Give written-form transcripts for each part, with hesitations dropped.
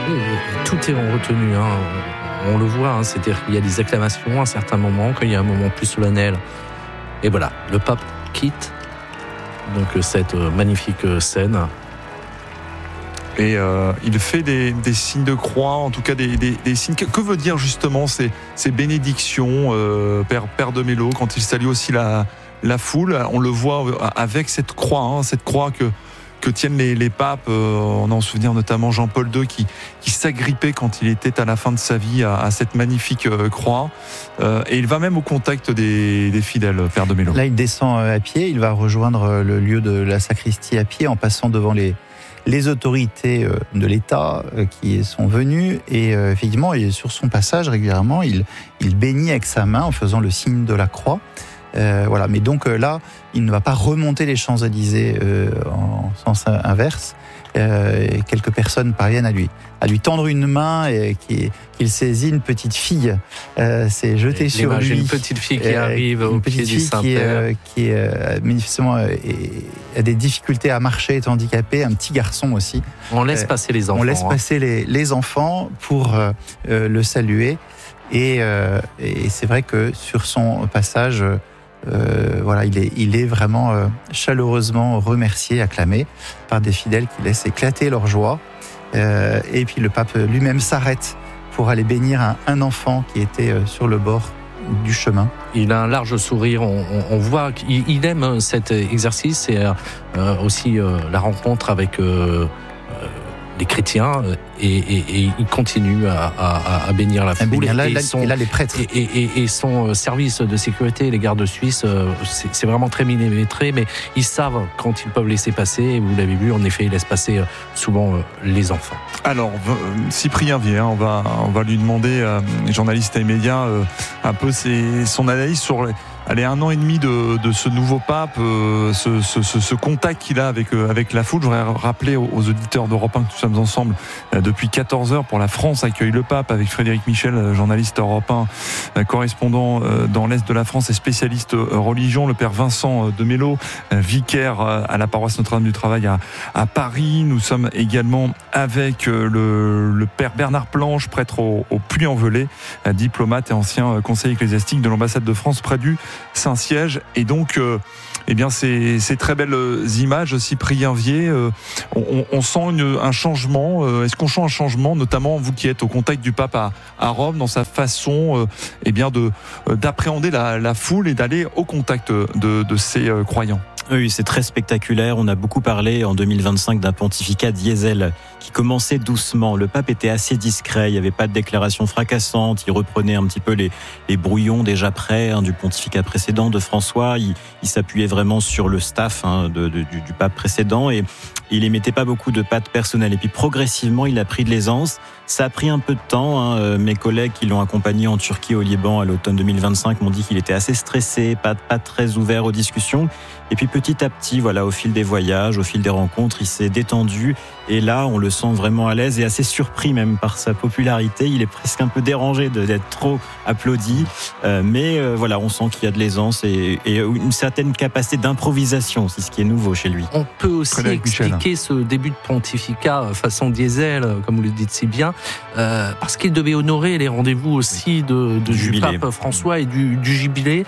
Tout est en retenue, hein. On le voit, hein. C'est-à-dire qu'il y a des acclamations à un certain moment, quand il y a un moment plus solennel. Et voilà, le pape quitte donc cette magnifique scène. Et il fait des signes de croix, en tout cas des signes. Que veut dire justement ces bénédictions, Père de Mello, quand il salue aussi la foule? On le voit avec cette croix que tiennent les papes. On a en souvenir notamment Jean-Paul II qui s'agrippait quand il était à la fin de sa vie à cette magnifique croix. Et il va même au contact des fidèles, Père de Mello. Là, il descend à pied, il va rejoindre le lieu de la sacristie à pied en passant devant les autorités de l'État qui sont venues. Et effectivement, sur son passage, régulièrement, il bénit avec sa main en faisant le signe de la croix. Voilà. Mais donc là, il ne va pas remonter les Champs-Élysées en sens inverse. Quelques personnes parviennent à lui tendre une main et qu'il saisit une petite fille. C'est jeté sur lui. Une petite fille qui arrive au pied du Saint-Père. Qui manifestement a des difficultés à marcher, est handicapé. Un petit garçon aussi. On laisse passer les enfants. On laisse passer les enfants pour le saluer. Et c'est vrai que sur son passage, voilà, il est vraiment chaleureusement remercié, acclamé par des fidèles qui laissent éclater leur joie. Et puis le pape lui-même s'arrête pour aller bénir un enfant qui était sur le bord du chemin. Il a un large sourire, on voit qu'il aime cet exercice et aussi la rencontre avec les chrétiens et il continue à bénir la foule. Et là, les prêtres. Et son service de sécurité, les gardes suisses, c'est vraiment très millimétré, mais ils savent quand ils peuvent laisser passer. Et vous l'avez vu, en effet, ils laissent passer souvent les enfants. Alors, Cyprien Vier, on va lui demander, journaliste et média, un peu son analyse sur un an et demi de ce nouveau pape, ce contact qu'il a avec la foule. Je voudrais rappeler aux auditeurs d'Europe 1 que nous sommes ensemble depuis 14 heures pour La France accueille le pape avec Frédéric Michel, journaliste Europe 1, correspondant dans l'Est de la France et spécialiste religion, le père Vincent de Mello, vicaire à la paroisse Notre-Dame du Travail à Paris. Nous sommes également avec le père Bernard Planche, prêtre au Puy-en-Velay, diplomate et ancien conseiller ecclésiastique de l'ambassade de France près du Saint-Siège. Et donc ces très belles images, Cyprien Vier, on sent un changement. Est-ce qu'on sent un changement, notamment vous qui êtes au contact du pape à Rome, dans sa façon d'appréhender la foule et d'aller au contact de ces croyants? Oui, c'est très spectaculaire. On a beaucoup parlé en 2025 d'un pontificat diesel qui commençait doucement. Le pape était assez discret, il n'y avait pas de déclaration fracassante, il reprenait un petit peu les brouillons déjà prêts du pontificat précédent de François. Il s'appuyait vraiment sur le staff du pape précédent et il émettait pas beaucoup de pattes personnelles. Et puis progressivement, il a pris de l'aisance. Ça a pris un peu de temps. Mes collègues qui l'ont accompagné en Turquie, au Liban, à l'automne 2025, m'ont dit qu'il était assez stressé, pas très ouvert aux discussions. Et puis petit à petit, voilà, au fil des voyages, au fil des rencontres, il s'est détendu. Et là, on le sent vraiment à l'aise et assez surpris même par sa popularité. Il est presque un peu dérangé d'être trop applaudi. Mais voilà, on sent qu'il y a de l'aisance et une certaine capacité d'improvisation. C'est ce qui est nouveau chez lui. On peut aussi expliquer ce début de pontificat façon diesel, comme vous le dites si bien, parce qu'il devait honorer les rendez-vous aussi du pape François et du jubilé.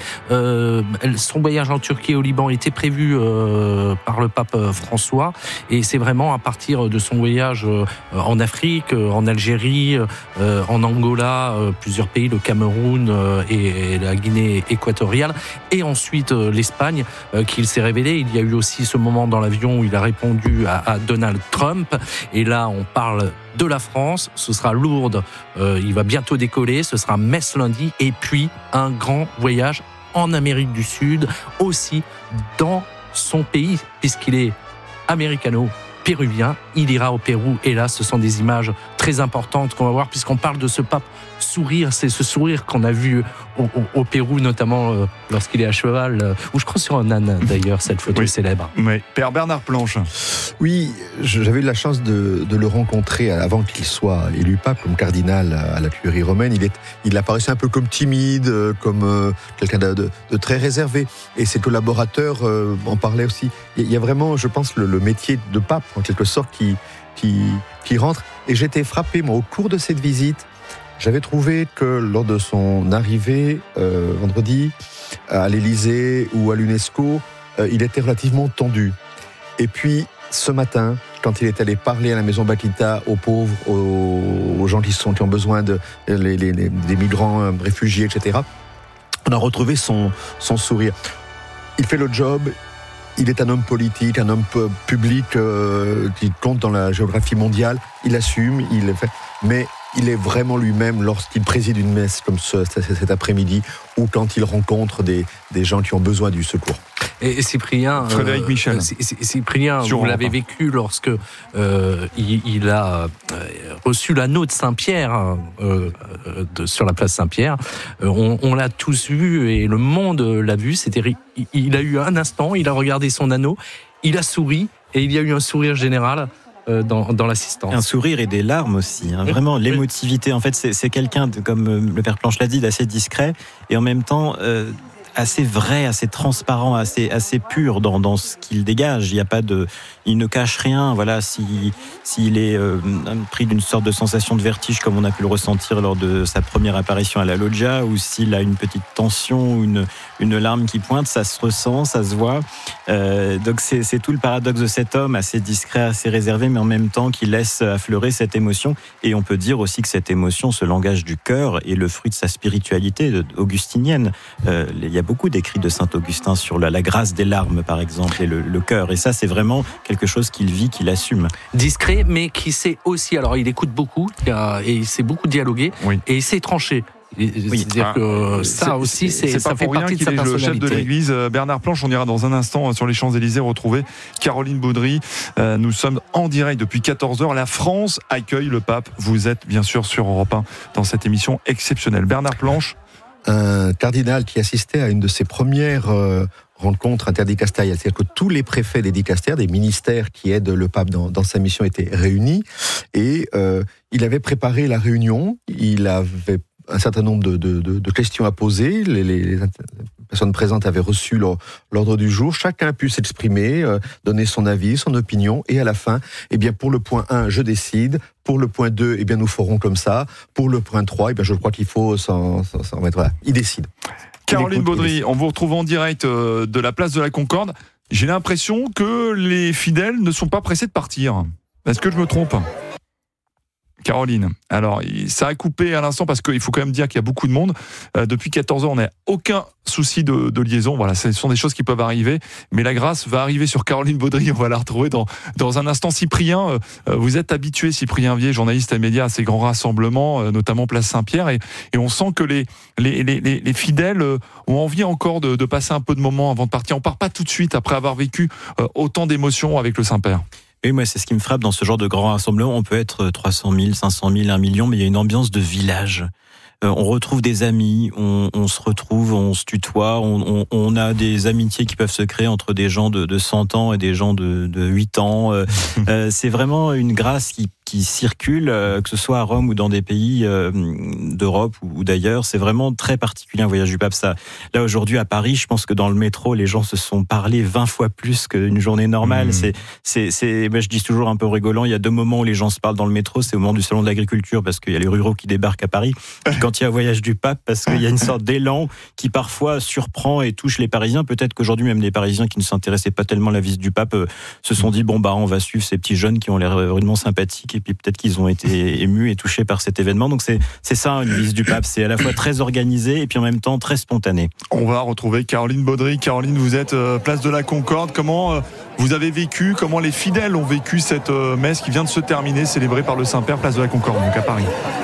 Son voyage en Turquie et au Liban était prévu par le pape François, et c'est vraiment à partir de son voyage en Afrique, en Algérie, en Angola, plusieurs pays, le Cameroun et la Guinée équatoriale, et ensuite l'Espagne, qu'il s'est révélé. Il y a eu aussi ce moment dans l'avion où il a répondu à Donald Trump, et là on parle de la France. Ce sera Lourdes, il va bientôt décoller, ce sera Metz lundi, et puis un grand voyage en Amérique du Sud, aussi dans son pays, puisqu'il est américano-péruvien. Il ira au Pérou, et là, ce sont des images très importantes qu'on va voir, puisqu'on parle de ce pape sourire. C'est ce sourire qu'on a vu au Pérou, notamment lorsqu'il est à cheval, ou je crois sur un âne d'ailleurs, cette photo célèbre. Oui. Père Bernard Planche. Oui, j'avais eu la chance de le rencontrer avant qu'il soit élu pape comme cardinal à la Curie romaine. Il apparaissait un peu comme timide, comme quelqu'un de très réservé. Et ses collaborateurs en parlaient aussi. Il y a vraiment, je pense, le métier de pape, en quelque sorte, qui rentre. Et j'étais frappé, moi, au cours de cette visite, j'avais trouvé que lors de son arrivée vendredi à l'Élysée ou à l'UNESCO, il était relativement tendu. Et puis, ce matin, quand il est allé parler à la maison Bakita aux pauvres, aux gens qui ont besoin des migrants, réfugiés, etc., on a retrouvé son sourire. Il fait le job, il est un homme politique, un homme public qui compte dans la géographie mondiale, il assume, il fait, mais il est vraiment lui-même lorsqu'il préside une messe comme cet après-midi ou quand il rencontre des gens qui ont besoin du secours. Et Cyprien, Frédéric Michel. Cyprien, vous l'avez vécu lorsque il a reçu l'anneau de Saint-Pierre sur la place Saint-Pierre. On l'a tous vu et le monde l'a vu. Il a eu un instant, il a regardé son anneau, il a souri et il y a eu un sourire général dans l'assistance. Un sourire et des larmes aussi, hein. Vraiment l'émotivité. En fait, c'est quelqu'un, comme le père Planche l'a dit, d'assez discret et en même temps assez vrai, assez transparent, assez pur dans ce qu'il dégage. Il ne cache rien. Voilà, s'il est pris d'une sorte de sensation de vertige, comme on a pu le ressentir lors de sa première apparition à la loggia, ou s'il a une petite tension ou une larme qui pointe, ça se ressent, ça se voit. Donc c'est tout le paradoxe de cet homme, assez discret, assez réservé, mais en même temps qui laisse affleurer cette émotion. Et on peut dire aussi que cette émotion, ce langage du cœur, est le fruit de sa spiritualité augustinienne. Il y a beaucoup d'écrits de Saint Augustin sur la grâce des larmes, par exemple, et le cœur. Et ça, c'est vraiment quelque chose qu'il vit, qu'il assume. Discret, mais qui sait aussi. Alors, il écoute beaucoup et il sait beaucoup dialoguer, oui. Et il sait trancher. C'est-à-dire que ça aussi, ça fait partie de sa personnalité. Le chef de l'Église, Bernard Planche. On ira dans un instant sur les Champs-Élysées retrouver Caroline Baudry. Nous sommes en direct depuis 14h. La France accueille le pape. Vous êtes bien sûr sur Europe 1 dans cette émission exceptionnelle. Bernard Planche. Un cardinal qui assistait à une de ses premières rencontres interdicastérielles, c'est-à-dire que tous les préfets des dicastères, des ministères qui aident le pape dans sa mission étaient réunis, et il avait préparé la réunion, il avait un certain nombre de questions à poser, les personnes présentes avaient reçu l'ordre du jour, chacun a pu s'exprimer, donner son avis, son opinion, et à la fin, eh bien pour le point 1, je décide, pour le point 2, eh bien nous ferons comme ça, pour le point 3, eh bien je crois qu'il faut s'en mettre, voilà, il décide. Caroline Baudry, on vous retrouve en direct de la place de la Concorde. J'ai l'impression que les fidèles ne sont pas pressés de partir. Est-ce que je me trompe ? Caroline, alors ça a coupé à l'instant parce qu'il faut quand même dire qu'il y a beaucoup de monde. Depuis 14h, on n'a aucun souci de liaison. Voilà, ce sont des choses qui peuvent arriver. Mais la grâce va arriver sur Caroline Baudry. On va la retrouver dans un instant. Cyprien, vous êtes habitué, Cyprien Vier, journaliste à médias, à ces grands rassemblements, notamment Place Saint-Pierre. Et on sent que les fidèles ont envie encore de passer un peu de moments avant de partir. On ne part pas tout de suite après avoir vécu autant d'émotions avec le Saint-Père. Oui, moi, c'est ce qui me frappe dans ce genre de grand rassemblement. On peut être 300 000, 500 000, 1 million, mais il y a une ambiance de village. On retrouve des amis, on se retrouve, on se tutoie, on a des amitiés qui peuvent se créer entre des gens de 100 ans et des gens de 8 ans. C'est vraiment une grâce qui circule, que ce soit à Rome ou dans des pays d'Europe ou d'ailleurs. C'est vraiment très particulier un voyage du pape. Ça, là, aujourd'hui, à Paris, je pense que dans le métro, les gens se sont parlé 20 fois plus qu'une journée normale. Moi, je dis toujours un peu rigolant, il y a 2 moments où les gens se parlent dans le métro. C'est au moment du salon de l'agriculture, parce qu'il y a les ruraux qui débarquent à Paris. Puis quand il y a un voyage du pape, parce qu'il y a une sorte d'élan qui parfois surprend et touche les Parisiens. Peut-être qu'aujourd'hui, même les Parisiens qui ne s'intéressaient pas tellement à la visite du pape se sont dit, on va suivre ces petits jeunes qui ont l'air vraiment sympathiques. Et puis peut-être qu'ils ont été émus et touchés par cet événement. Donc c'est ça, une visite du pape. C'est à la fois très organisé et puis en même temps très spontané. On va retrouver Caroline Baudry. Caroline, vous êtes place de la Concorde. Comment vous avez vécu, comment les fidèles ont vécu cette messe qui vient de se terminer, célébrée par le Saint-Père, place de la Concorde, donc à Paris?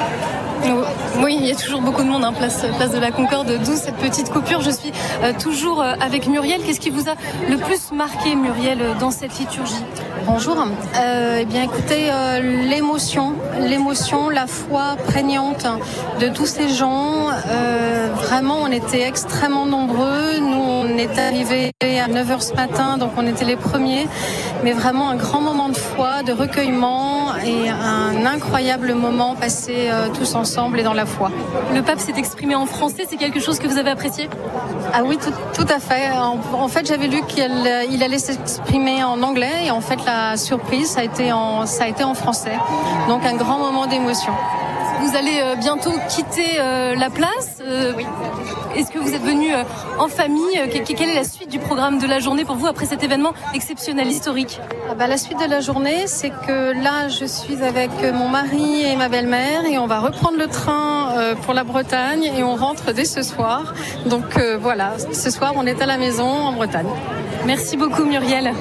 Oui, il y a toujours beaucoup de monde, place de la Concorde, d'où cette petite coupure. Je suis toujours avec Muriel. Qu'est-ce qui vous a le plus marqué, Muriel, dans cette liturgie? Bonjour. Eh bien, écoutez, l'émotion, la foi prégnante de tous ces gens. Vraiment, on était extrêmement nombreux. Nous, on est arrivés à 9h ce matin, donc on était les premiers. Mais vraiment un grand moment de foi, de recueillement et un incroyable moment passé tous ensemble et dans la foi. Le pape s'est exprimé en français, c'est quelque chose que vous avez apprécié ? Ah oui, tout à fait. En fait, j'avais lu qu'il allait s'exprimer en anglais et en fait, la surprise, ça a été en français. Donc, un grand moment d'émotion. Vous allez bientôt quitter la place. Oui. Est-ce que vous êtes venu en famille ? Quelle est la suite du programme de la journée pour vous après cet événement exceptionnel, historique ? La suite de la journée, c'est que là, je suis avec mon mari et ma belle-mère et on va reprendre le train pour la Bretagne et on rentre dès ce soir. Donc voilà, ce soir, on est à la maison en Bretagne. Merci beaucoup, Muriel.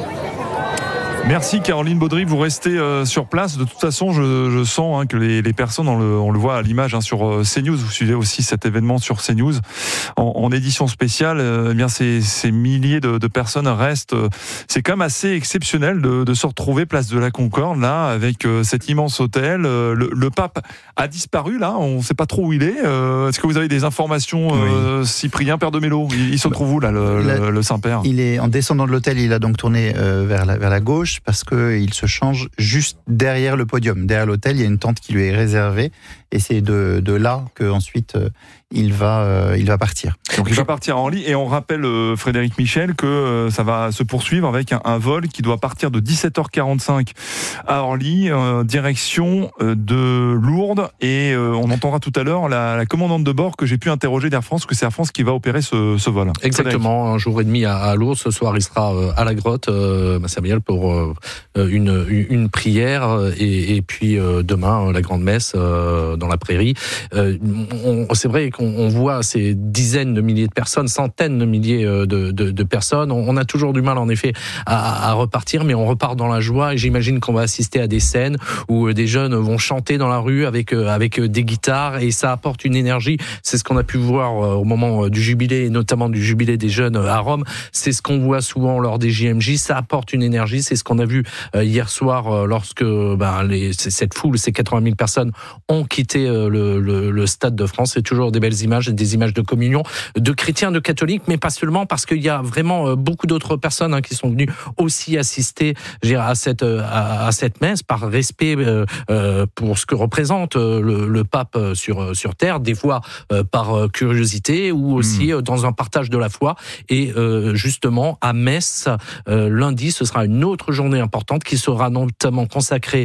Merci Caroline Baudry, vous restez sur place. De toute façon, je sens que les personnes, on le voit à l'image sur CNews, vous suivez aussi cet événement sur CNews en édition spéciale. Eh bien, ces milliers de personnes restent. C'est quand même assez exceptionnel de se retrouver place de la Concorde là avec cet immense hôtel. Le pape a disparu là, on ne sait pas trop où il est. Est-ce que vous avez des informations, oui. Cyprien, Père de Mélo, il se trouve où là, le Saint-Père ? Il est en descendant de l'hôtel, il a donc tourné vers la gauche. Parce qu'il se change juste derrière le podium. Derrière l'hôtel, il y a une tente qui lui est réservée. Et c'est de là qu'ensuite il va partir. Donc il va partir à Orly. Et on rappelle, Frédéric Michel, que ça va se poursuivre avec un vol qui doit partir de 17h45 à Orly, direction de Lourdes. Et on entendra tout à l'heure la commandante de bord que j'ai pu interroger d'Air France, que c'est Air France qui va opérer ce vol. Exactement, Frédéric. Un jour et demi à Lourdes. Ce soir, il sera à la grotte, Samuel, pour une prière. Et puis demain, la grande messe dans la prairie. C'est vrai qu'on voit ces dizaines de milliers de personnes, centaines de milliers de personnes. On a toujours du mal, en effet, à repartir, mais on repart dans la joie. Et j'imagine qu'on va assister à des scènes où des jeunes vont chanter dans la rue avec des guitares, et ça apporte une énergie. C'est ce qu'on a pu voir au moment du jubilé, et notamment du jubilé des jeunes à Rome. C'est ce qu'on voit souvent lors des JMJ. Ça apporte une énergie. C'est ce qu'on a vu hier soir lorsque cette foule, ces 80 000 personnes, ont quitté le Stade de France. C'est toujours des belles images, des images de communion, de chrétiens, de catholiques, mais pas seulement, parce qu'il y a vraiment beaucoup d'autres personnes qui sont venues aussi assister à cette messe, par respect pour ce que représente le pape sur terre, des fois par curiosité ou aussi dans un partage de la foi. Et justement, à Metz, lundi, ce sera une autre journée importante qui sera notamment consacrée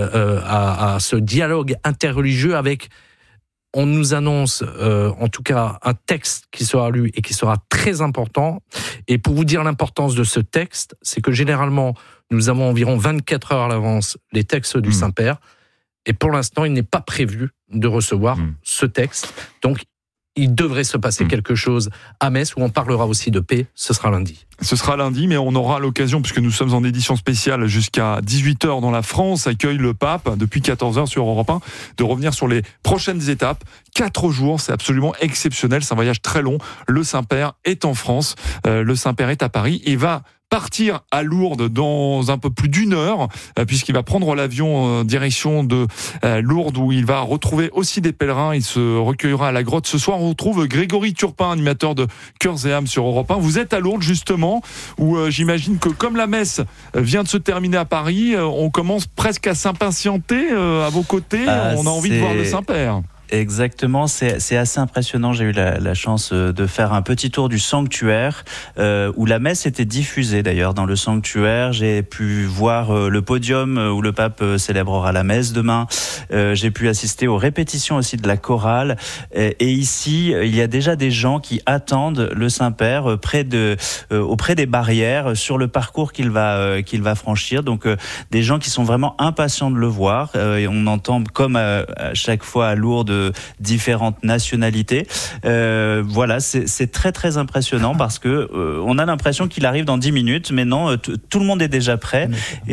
à ce dialogue interreligieux avec, on nous annonce en tout cas un texte qui sera lu et qui sera très important. Et pour vous dire l'importance de ce texte, c'est que généralement, nous avons environ 24 heures à l'avance les textes du Saint-Père. Et pour l'instant, il n'est pas prévu de recevoir ce texte. Donc, il devrait se passer quelque chose à Metz, où on parlera aussi de paix. Ce sera lundi. Ce sera lundi, mais on aura l'occasion, puisque nous sommes en édition spéciale jusqu'à 18h dans la France, accueille le pape depuis 14h sur Europe 1, de revenir sur les prochaines étapes. 4 jours, c'est absolument exceptionnel, c'est un voyage très long. Le Saint-Père est en France, le Saint-Père est à Paris et va partir à Lourdes dans un peu plus d'une heure, puisqu'il va prendre l'avion direction de Lourdes, où il va retrouver aussi des pèlerins. Il se recueillera à la grotte. Ce soir, on retrouve Grégory Turpin, animateur de Cœurs et âmes sur Europe 1. Vous êtes à Lourdes, justement, où j'imagine que comme la messe vient de se terminer à Paris, on commence presque à s'impatienter à vos côtés. On a envie de voir le Saint-Père. Exactement, c'est assez impressionnant. J'ai eu la chance de faire un petit tour du sanctuaire où la messe était diffusée d'ailleurs dans le sanctuaire. J'ai pu voir le podium où le pape célébrera la messe demain. J'ai pu assister aux répétitions aussi de la chorale. Et ici, il y a déjà des gens qui attendent le Saint-Père auprès des barrières sur le parcours qu'il va franchir. Donc des gens qui sont vraiment impatients de le voir. Et on entend comme à chaque fois à Lourdes différentes nationalités. Voilà, c'est très très impressionnant parce que on a l'impression qu'il arrive dans 10 minutes, mais non, tout le monde est déjà prêt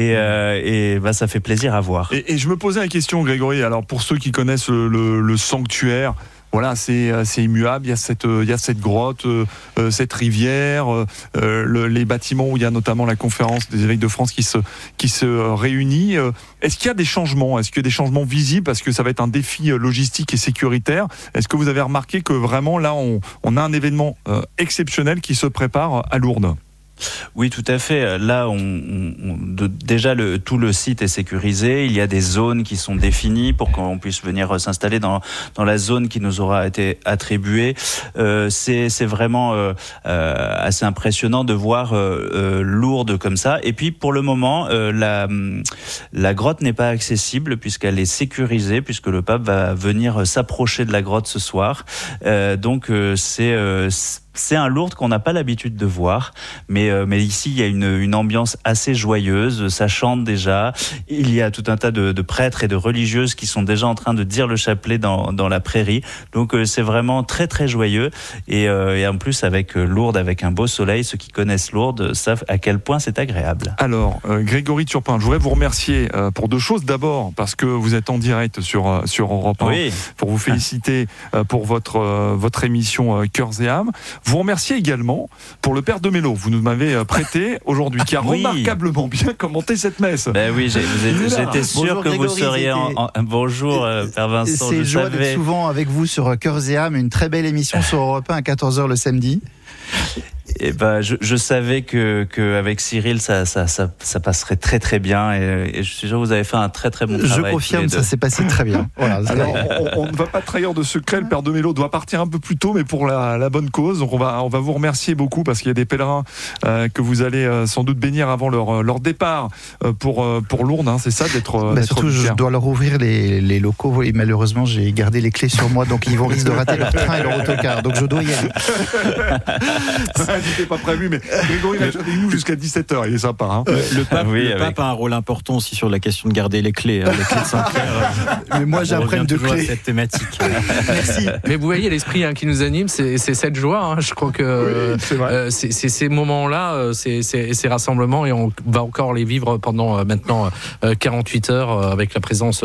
et ça fait plaisir à voir. Et je me posais la question, Grégory, alors pour ceux qui connaissent le sanctuaire, voilà, c'est immuable. Il y a cette grotte, cette rivière, les bâtiments où il y a notamment la conférence des évêques de France qui se réunit. Est-ce qu'il y a des changements ? Est-ce qu'il y a des changements visibles ? Parce que ça va être un défi logistique et sécuritaire. Est-ce que vous avez remarqué que vraiment là, on a un événement exceptionnel qui se prépare à Lourdes ? Oui, tout à fait. Là, déjà, tout le site est sécurisé. Il y a des zones qui sont définies pour qu'on puisse venir s'installer dans la zone qui nous aura été attribuée. C'est vraiment assez impressionnant de voir Lourdes comme ça. Et puis, pour le moment, la grotte n'est pas accessible puisqu'elle est sécurisée, puisque le pape va venir s'approcher de la grotte ce soir. Donc, c'est un Lourdes qu'on n'a pas l'habitude de voir, mais ici il y a une ambiance assez joyeuse, ça chante déjà, il y a tout un tas de prêtres et de religieuses qui sont déjà en train de dire le chapelet dans la prairie, donc c'est vraiment très très joyeux, et en plus avec Lourdes, avec un beau soleil, ceux qui connaissent Lourdes savent à quel point c'est agréable. Alors Grégory Turpin, je voudrais vous remercier pour deux choses. D'abord parce que vous êtes en direct sur Europe 1, oui, pour vous féliciter pour votre émission Cœurs et âmes. Vous remerciez également pour le père de Mélo. Vous nous m'avez prêté aujourd'hui, qui a remarquablement bien commenté cette messe. Ben oui, j'étais sûr que vous seriez bonjour, Père Vincent. C'est joie d'être souvent avec vous sur Cœurs et âmes, une très belle émission sur Europe 1 à 14h le samedi. Et je savais que avec Cyril ça passerait très très bien, et je suis sûr que vous avez fait un très très bon travail. Je confirme, ça s'est passé très bien. Voilà. Alors, on ne va pas trahir de secret, le père de Mélo doit partir un peu plus tôt, mais pour la bonne cause. Donc on va vous remercier beaucoup, parce qu'il y a des pèlerins que vous allez sans doute bénir avant leur départ pour Lourdes, hein, c'est ça, d'être surtout je dois leur ouvrir les locaux, et malheureusement j'ai gardé les clés sur moi, donc ils vont risquer de rater leur train et leur autocar, donc je dois y aller. Ça n'était pas prévu, mais Grégory va être avec nous jusqu'à 17h, il est sympa. Hein. Le pape a un rôle important aussi sur la question de garder les clés de Saint-Pierre. Mais moi j'ai un problème de clés. Cette thématique. Merci. Mais vous voyez, l'esprit qui nous anime, c'est cette joie. Hein. Je crois que c'est ces moments-là, ces rassemblements, et on va encore les vivre pendant maintenant 48 heures avec la présence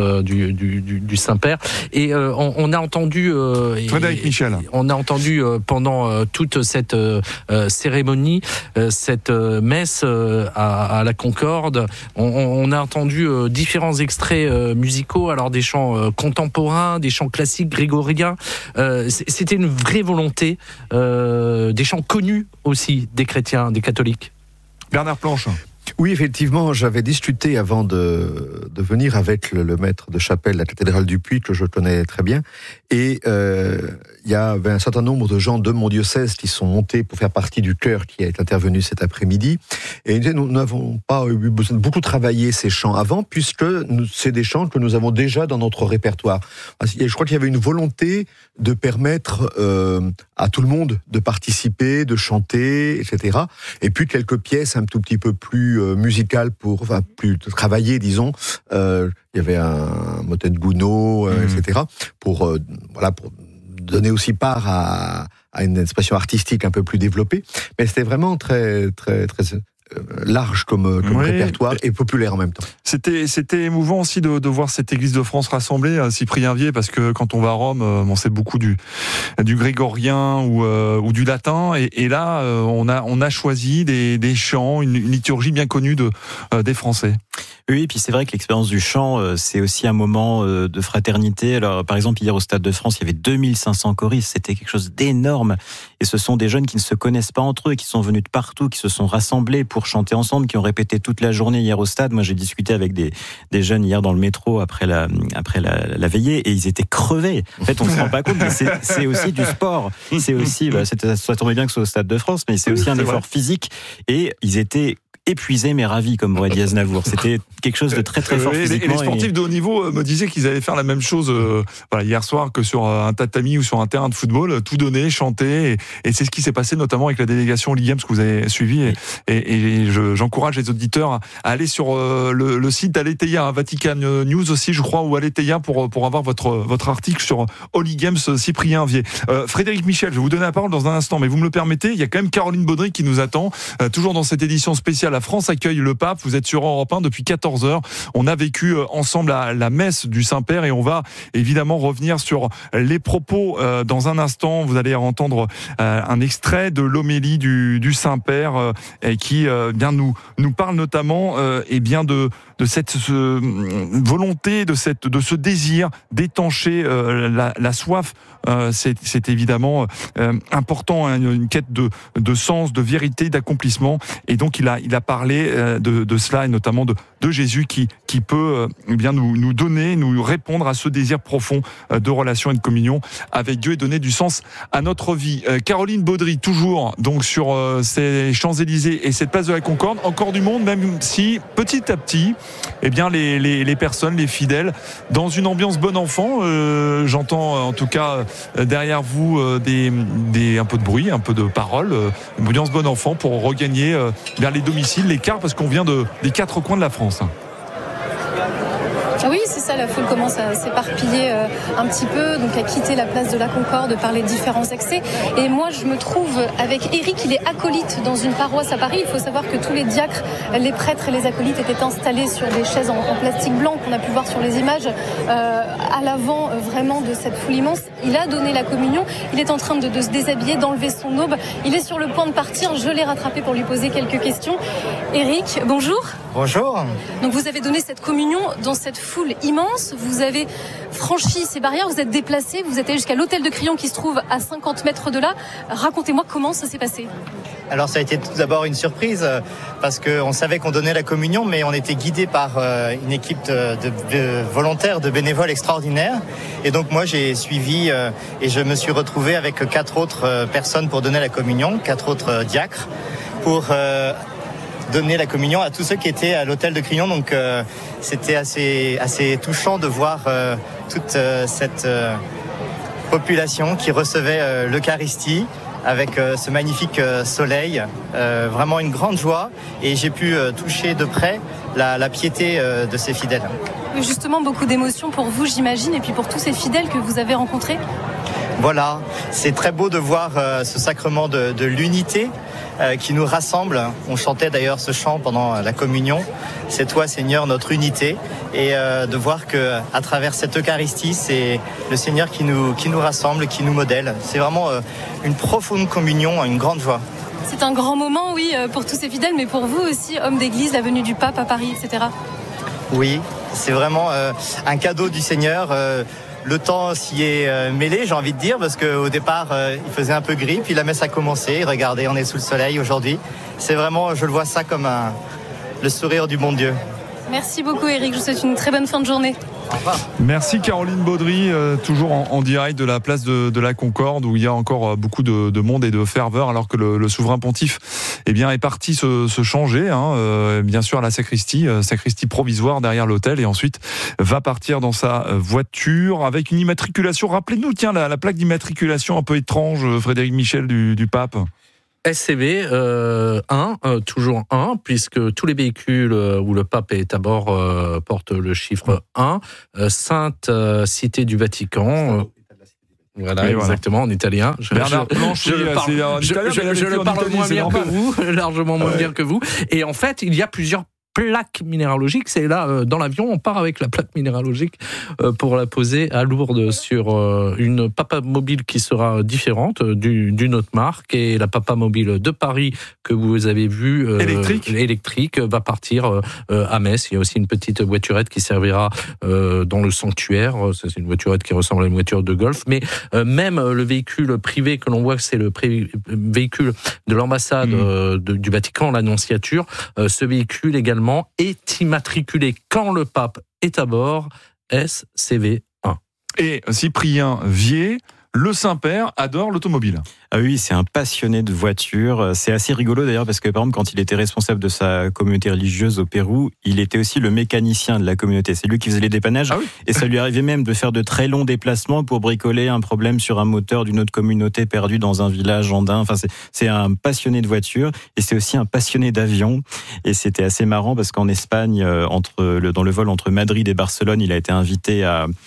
du Saint-Père. Et on a entendu Frédéric Michel. On a entendu pendant toute cette cérémonie, cette messe à la Concorde, on a entendu différents extraits musicaux, alors des chants contemporains, des chants classiques grégoriens. C'était une vraie volonté, des chants connus aussi des chrétiens, des catholiques. Bernard Planche. Oui, effectivement, j'avais discuté avant de venir avec le maître de chapelle de la cathédrale du Puy, que je connais très bien, et il y avait un certain nombre de gens de mon diocèse qui sont montés pour faire partie du chœur qui est intervenu cet après-midi, et nous n'avons pas eu besoin de beaucoup travailler ces chants avant, puisque c'est des chants que nous avons déjà dans notre répertoire. Je crois qu'il y avait une volonté de permettre à tout le monde de participer, de chanter, etc. Et puis quelques pièces un tout petit peu plus musicales, plus travaillées, disons. Il y avait un motet de Gounod, etc. Pour donner aussi part à une expression artistique un peu plus développée. Mais c'était vraiment très, très, très large comme répertoire, et populaire en même temps. C'était émouvant aussi de voir cette Église de France rassemblée à Cyprien Vier, parce que quand on va à Rome, on sait beaucoup du grégorien ou du latin, et là on a choisi des chants, une liturgie bien connue des Français. Oui, et puis c'est vrai que l'expérience du chant, c'est aussi un moment de fraternité. Alors, par exemple, hier au Stade de France, il y avait 2500 choristes. C'était quelque chose d'énorme. Et ce sont des jeunes qui ne se connaissent pas entre eux, qui sont venus de partout, qui se sont rassemblés pour chanter ensemble, qui ont répété toute la journée hier au stade. Moi, j'ai discuté avec des jeunes hier dans le métro après la veillée, et ils étaient crevés. En fait, on ne se rend pas compte, mais c'est aussi du sport. C'est aussi, ça tombait bien que ce soit au Stade de France, mais c'est aussi un effort physique. Et ils étaient épuisés mais ravis, comme aurait dit Aznavour. C'était quelque chose de très très fort physiquement. Et les sportifs de haut niveau me disaient qu'ils allaient faire la même chose hier soir que sur un tatami ou sur un terrain de football, tout donner, chanter, et c'est ce qui s'est passé notamment avec la délégation Ligue Games que vous avez suivi, et j'encourage les auditeurs à aller sur le site d'Aletheia, Vatican News aussi je crois, ou Aletheia pour avoir votre article sur Holy Games Cyprien Vier. Frédéric Michel, je vais vous donner la parole dans un instant, mais vous me le permettez, il y a quand même Caroline Baudry qui nous attend, toujours dans cette édition spéciale La France accueille le pape. Vous êtes sur Europe 1 depuis 14h. On a vécu ensemble la messe du Saint-Père et on va évidemment revenir sur les propos dans un instant. Vous allez entendre un extrait de l'homélie du Saint-Père qui bien nous parle notamment de cette volonté, de ce désir d'étancher la soif. C'est évidemment important, hein, une quête de sens, de vérité, d'accomplissement. Et donc il a parlé de cela et notamment de Jésus qui peut nous donner, nous répondre à ce désir profond de relation et de communion avec Dieu et donner du sens à notre vie. Caroline Baudry, toujours donc sur ces Champs-Élysées et cette place de la Concorde, encore du monde, même si petit à petit, les personnes, les fidèles, dans une ambiance bon enfant. J'entends en tout cas derrière vous un peu de bruit, un peu de paroles, une ambiance bon enfant pour regagner vers les domiciles, les cars, parce qu'on vient des quatre coins de la France. Oui, c'est ça, la foule commence à s'éparpiller un petit peu, donc à quitter la place de la Concorde par les différents accès. Et moi, je me trouve avec Eric, il est acolyte dans une paroisse à Paris. Il faut savoir que tous les diacres, les prêtres et les acolytes étaient installés sur des chaises en plastique blanc qu'on a pu voir sur les images à l'avant vraiment de cette foule immense. Il a donné la communion, il est en train de se déshabiller, d'enlever son aube. Il est sur le point de partir, je l'ai rattrapé pour lui poser quelques questions. Eric, bonjour. Bonjour. Donc vous avez donné cette communion dans cette foule immense, vous avez franchi ces barrières, vous êtes déplacé, vous êtes allé jusqu'à l'hôtel de Crillon qui se trouve à 50 mètres de là. Racontez-moi comment ça s'est passé. Alors ça a été tout d'abord une surprise parce qu'on savait qu'on donnait la communion, mais on était guidé par une équipe de volontaires, de bénévoles extraordinaires. Et donc moi j'ai suivi et je me suis retrouvé avec 4 autres personnes pour donner la communion, 4 autres diacres pour donner la communion à tous ceux qui étaient à l'hôtel de Crillon. Donc c'était assez touchant de voir toute cette population qui recevait l'Eucharistie avec ce magnifique soleil. Vraiment une grande joie et j'ai pu toucher de près la piété de ces fidèles. Justement, beaucoup d'émotions pour vous, j'imagine, et puis pour tous ces fidèles que vous avez rencontrés. Voilà, c'est très beau de voir ce sacrement de l'unité qui nous rassemble. On chantait d'ailleurs ce chant pendant la communion. C'est toi, Seigneur, notre unité. Et de voir que à travers cette Eucharistie, c'est le Seigneur qui nous rassemble, qui nous modèle. C'est vraiment une profonde communion, une grande joie. C'est un grand moment, oui, pour tous ces fidèles, mais pour vous aussi, homme d'église, la venue du pape à Paris, etc. Oui, c'est vraiment un cadeau du Seigneur. Le temps s'y est mêlé, j'ai envie de dire, parce qu'au départ, il faisait un peu gris, puis la messe a commencé. Regardez, on est sous le soleil aujourd'hui. C'est vraiment, je le vois ça comme le sourire du bon Dieu. Merci beaucoup, Eric. Je vous souhaite une très bonne fin de journée. Au revoir. Merci Caroline Baudry, toujours en direct de la place de la Concorde où il y a encore beaucoup de monde et de ferveur alors que le souverain pontife est parti se changer, bien sûr à la sacristie provisoire derrière l'hôtel et ensuite va partir dans sa voiture avec une immatriculation. Rappelez-nous, tiens, la plaque d'immatriculation un peu étrange, Frédéric Michel du pape. SCV 1, toujours 1, puisque tous les véhicules où le pape est à bord portent le chiffre 1. Sainte Cité du Vatican. Voilà, exactement, en italien. Je le parle moins bien que vous, largement moins bien que vous. Et en fait, il y a plusieurs plaque minéralogique. C'est là, dans l'avion, on part avec la plaque minéralogique pour la poser à Lourdes sur une Papa Mobile qui sera différente d'une autre marque. Et la Papa Mobile de Paris que vous avez vue, électrique, va partir à Metz. Il y a aussi une petite voiturette qui servira dans le sanctuaire. C'est une voiturette qui ressemble à une voiture de golf. Mais même le véhicule privé que l'on voit, c'est le véhicule de l'ambassade du Vatican, l'Annonciature. Ce véhicule également est immatriculé quand le pape est à bord, SCV 1. Et Cyprien Vier, le Saint-Père adore l'automobile. Ah oui, c'est un passionné de voitures. C'est assez rigolo d'ailleurs parce que par exemple quand il était responsable de sa communauté religieuse au Pérou, il était aussi le mécanicien de la communauté. C'est lui qui faisait les dépannages et ça lui arrivait même de faire de très longs déplacements pour bricoler un problème sur un moteur d'une autre communauté perdue dans un village andin. Enfin, c'est un passionné de voitures et c'est aussi un passionné d'avions. Et c'était assez marrant parce qu'en Espagne, dans le vol entre Madrid et Barcelone, il a été invité à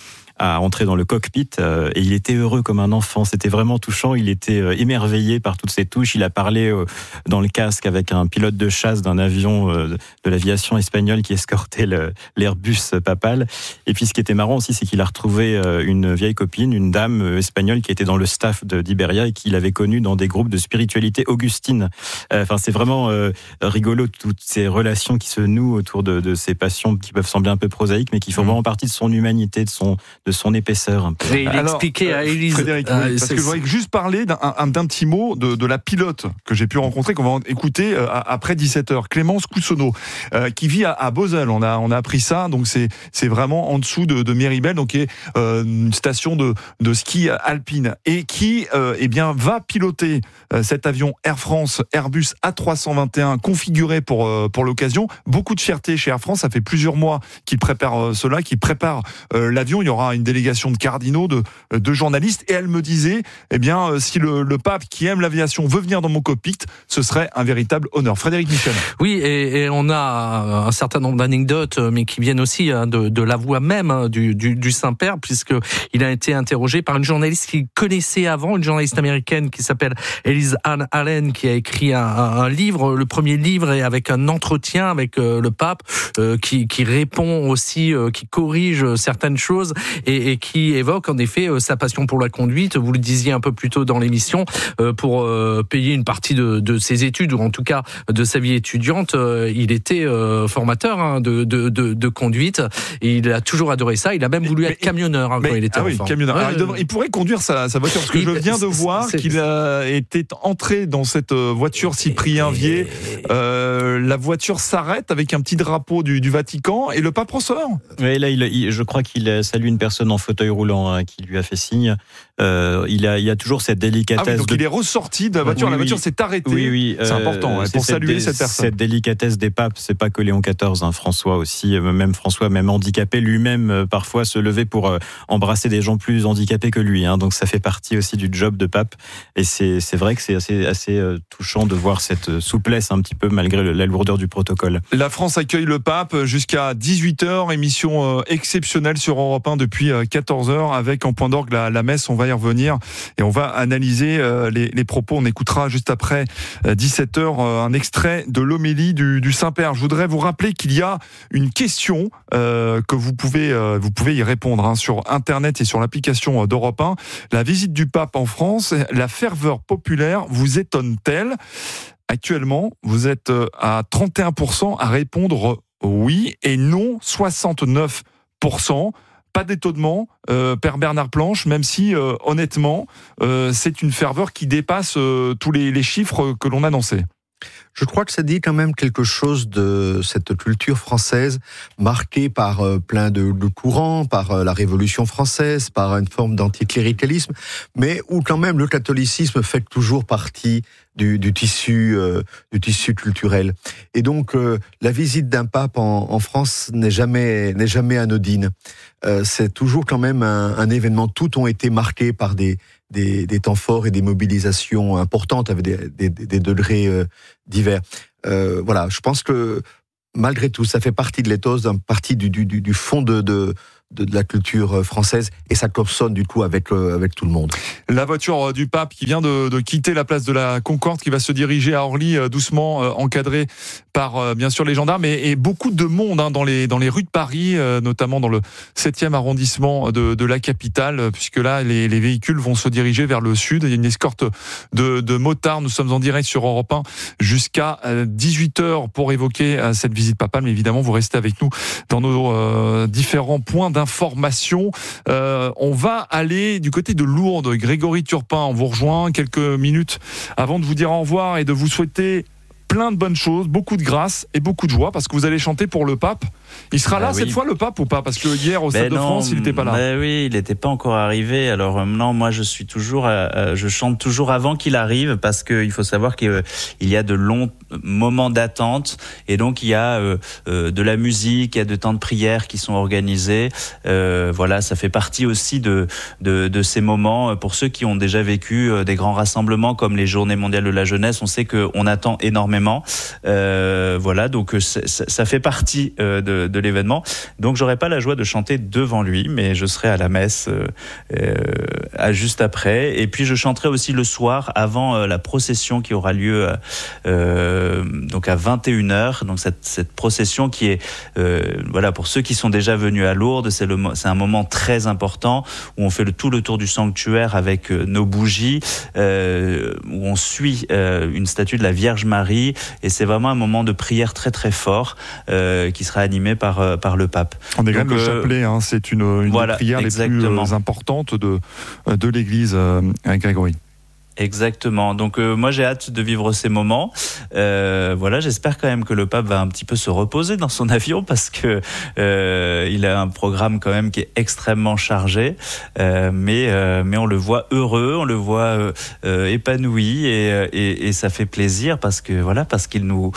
à entrer dans le cockpit et il était heureux comme un enfant. C'était vraiment touchant. Il était émerveillé par toutes ces touches. Il a parlé dans le casque avec un pilote de chasse d'un avion de l'aviation espagnole qui escortait l'Airbus papal. Et puis ce qui était marrant aussi, c'est qu'il a retrouvé une vieille copine, une dame espagnole qui était dans le staff d'Iberia et qu'il avait connue dans des groupes de spiritualité augustine. Enfin, c'est vraiment rigolo, toutes ces relations qui se nouent autour de ces passions qui peuvent sembler un peu prosaïques, mais qui font vraiment partie de son humanité, de son épaisseur. Et il expliquait à Élise... Frédéric, parce que je voudrais juste parler d'un petit mot de la pilote que j'ai pu rencontrer, qu'on va écouter après 17h, Clémence Coussonneau, qui vit à Bozell. On a appris ça, donc c'est vraiment en dessous de Méribel, donc qui est une station de ski alpine, et qui va piloter cet avion Air France Airbus A321 configuré pour l'occasion. Beaucoup de fierté chez Air France, ça fait plusieurs mois qu'ils préparent cela, qu'ils préparent l'avion. Il y aura une délégation de cardinaux, de journalistes, et elle me disait, si le pape qui aime l'aviation veut venir dans mon cockpit, ce serait un véritable honneur. Frédéric Michel. Oui, et on a un certain nombre d'anecdotes, mais qui viennent aussi de la voix même du Saint-Père, puisqu'il a été interrogé par une journaliste qu'il connaissait avant, une journaliste américaine qui s'appelle Elise Ann Allen, qui a écrit un livre, le premier livre, et avec un entretien avec le pape, qui répond aussi, qui corrige certaines choses, et qui évoque en effet sa passion pour la conduite. Vous le disiez un peu plus tôt dans l'émission, pour payer une partie de ses études, ou en tout cas de sa vie étudiante, il était formateur de conduite, et il a toujours adoré ça. Il a même voulu être camionneur quand il était enfant. Camionneur. Alors, il pourrait conduire sa voiture, parce que je viens de voir qu'il était entré dans cette voiture Cyprien Vier. La voiture s'arrête avec un petit drapeau du Vatican, et le pape ressort. Oui, là, je crois qu'il salue une personne en fauteuil roulant qui lui a fait signe. Il y a toujours cette délicatesse. Donc il est ressorti de la voiture. La voiture s'est arrêtée. Oui. C'est important pour saluer cette personne. Cette délicatesse des papes, c'est pas que Léon XIV, François aussi, même François, même handicapé lui-même, parfois se levait pour embrasser des gens plus handicapés que lui. Donc ça fait partie aussi du job de pape. Et c'est vrai que c'est assez touchant de voir cette souplesse un petit peu malgré la lourdeur du protocole. La France accueille le pape jusqu'à 18h, émission exceptionnelle sur Europe 1 depuis 14h, avec en point d'orgue la messe. On va y revenir et on va analyser les propos. On écoutera juste après 17h un extrait de l'homélie du Saint-Père. Je voudrais vous rappeler qu'il y a une question que vous pouvez y répondre sur Internet et sur l'application d'Europe 1. La visite du pape en France, la ferveur populaire vous étonne-t-elle ? Actuellement, vous êtes à 31% à répondre oui et non, 69%. Pas d'étonnement, Père Bernard Planche, même si, honnêtement, c'est une ferveur qui dépasse tous les chiffres que l'on a annoncés. Je crois que ça dit quand même quelque chose de cette culture française marquée par plein de courants, par la Révolution française, par une forme d'anticléricalisme, mais où quand même le catholicisme fait toujours partie du tissu culturel. Et donc la visite d'un pape en France n'est jamais anodine. C'est toujours quand même un événement. Tout ont été marqués par des temps forts et des mobilisations importantes avec des degrés divers. Voilà, je pense que malgré tout, ça fait partie de l'éthos, partie du fond de la culture française, et ça consonne du coup avec tout le monde. La voiture du pape qui vient de quitter la place de la Concorde, qui va se diriger à Orly, doucement, encadrée par bien sûr les gendarmes, et beaucoup de monde dans les rues de Paris, notamment dans le 7e arrondissement de la capitale, puisque là les véhicules vont se diriger vers le sud. Il y a une escorte de motards. Nous sommes en direct sur Europe 1 jusqu'à 18h pour évoquer cette visite papale, mais évidemment vous restez avec nous dans nos différents points d'information. On va aller du côté de Lourdes. Grégory Turpin, on vous rejoint quelques minutes avant de vous dire au revoir et de vous souhaiter plein de bonnes choses, beaucoup de grâce et beaucoup de joie, parce que vous allez chanter pour le pape. Il sera là cette fois, le pape, ou pas? Parce que hier au Stade de France, il n'était pas là. Oui, il n'était pas encore arrivé. Alors non, moi je chante toujours avant qu'il arrive, parce qu'il faut savoir qu'il y a de longs moments d'attente, et donc il y a de la musique, il y a de temps de prière qui sont organisés. Voilà, ça fait partie aussi de ces moments. Pour ceux qui ont déjà vécu des grands rassemblements comme les Journées mondiales de la jeunesse, on sait qu'on attend énormément. Voilà, donc ça fait partie de de l'événement. Donc j'aurai pas la joie de chanter devant lui, mais je serai à la messe juste après. Et puis je chanterai aussi le soir avant la procession qui aura lieu donc à 21h. Donc cette procession qui est voilà, pour ceux qui sont déjà venus à Lourdes, c'est un moment très important où on fait tout le tour du sanctuaire avec nos bougies, où on suit une statue de la Vierge Marie, et c'est vraiment un moment de prière très très fort qui sera animé par le pape. On dégrène le chapelet, hein, c'est une voilà, des prières les plus importantes de l'Église, Grégory. Exactement. Donc moi j'ai hâte de vivre ces moments. Voilà, j'espère quand même que le pape va un petit peu se reposer dans son avion parce que il a un programme quand même qui est extrêmement chargé. Mais on le voit heureux, on le voit épanoui et ça fait plaisir parce qu'il nous.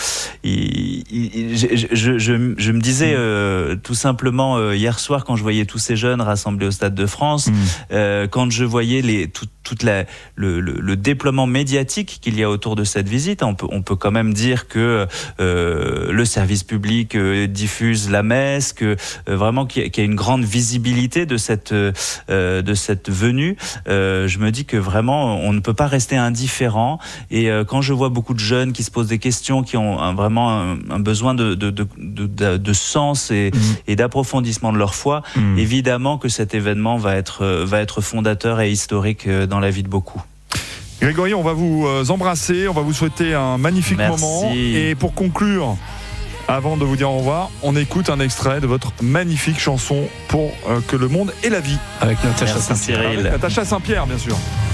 Je me disais tout simplement hier soir quand je voyais tous ces jeunes rassemblés au Stade de France, quand je voyais le déploiement médiatique qu'il y a autour de cette visite. On peut quand même dire que le service public diffuse la messe, que vraiment qu'il y a une grande visibilité de cette venue. Je me dis que vraiment on ne peut pas rester indifférent. Et quand je vois beaucoup de jeunes qui se posent des questions, qui ont vraiment un besoin de sens et d'approfondissement de leur foi, évidemment que cet événement va être fondateur et historique dans la vie de beaucoup. Grégory, on va vous embrasser, on va vous souhaiter un magnifique moment. Et pour conclure, avant de vous dire au revoir, on écoute un extrait de votre magnifique chanson pour que le monde ait la vie. Avec Natacha Saint-Pierre. Natacha Saint-Pierre, bien sûr.